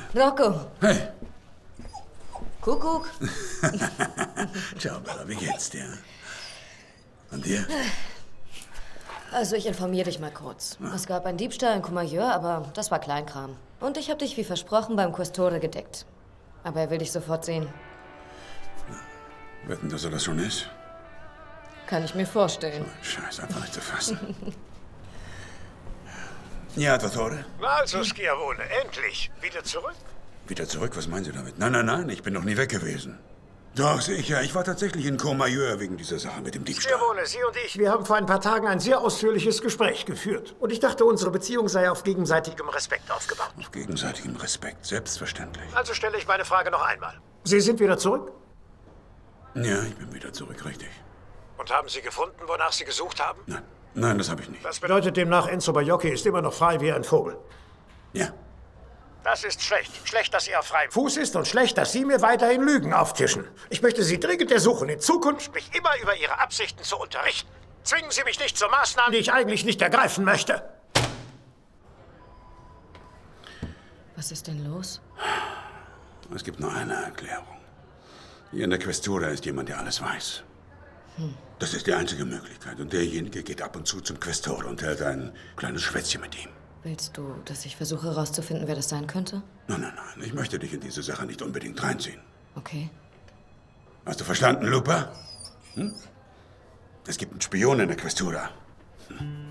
Rocco. Hey. Kuckuck. Ciao, Bella, wie geht's dir? Und dir? Also ich informiere dich mal kurz. Es gab einen Diebstahl in Courmayeur, aber das war Kleinkram. Und ich habe dich wie versprochen beim Questore gedeckt. Aber er will dich sofort sehen. Wetten, dass er das schon ist? Kann ich mir vorstellen. Scheiße, einfach nicht zu fassen. Ja, Dottore? Also, Schiavone, endlich. Wieder zurück? Wieder zurück? Was meinen Sie damit? Nein, ich bin noch nie weg gewesen. Doch, sicher. Ich war tatsächlich in Courmayeur wegen dieser Sache mit dem Diebstahl. Schiavone, Sie und ich, wir haben vor ein paar Tagen ein sehr ausführliches Gespräch geführt. Und ich dachte, unsere Beziehung sei auf gegenseitigem Respekt aufgebaut. Auf gegenseitigem Respekt, selbstverständlich. Also stelle ich meine Frage noch einmal. Sie sind wieder zurück? Ja, ich bin wieder zurück, richtig. Und haben Sie gefunden, wonach Sie gesucht haben? Nein, das habe ich nicht. Das bedeutet demnach, Enzo Baiocchi ist immer noch frei wie ein Vogel. Ja. Das ist schlecht. Schlecht, dass er auf freiem Fuß ist und schlecht, dass Sie mir weiterhin Lügen auftischen. Ich möchte Sie dringend ersuchen, in Zukunft mich immer über Ihre Absichten zu unterrichten. Zwingen Sie mich nicht zu Maßnahmen, die ich eigentlich nicht ergreifen möchte. Was ist denn los? Es gibt nur eine Erklärung. Hier in der Questura ist jemand, der alles weiß. Das ist die einzige Möglichkeit. Und derjenige geht ab und zu zum Questore und hält ein kleines Schwätzchen mit ihm. Willst du, dass ich versuche herauszufinden, wer das sein könnte? Nein. Ich möchte dich in diese Sache nicht unbedingt reinziehen. Okay. Hast du verstanden, Lupa? Es gibt einen Spion in der Questura.